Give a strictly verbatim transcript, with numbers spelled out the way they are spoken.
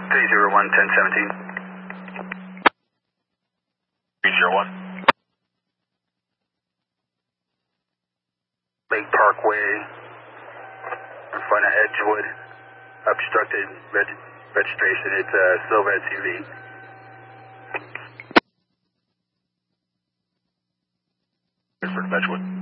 three zero one, ten seventeen. three zero one. Lake Parkway, in front of Edgewood, obstructed reg registration. It's a silver S U V. For Edgewood.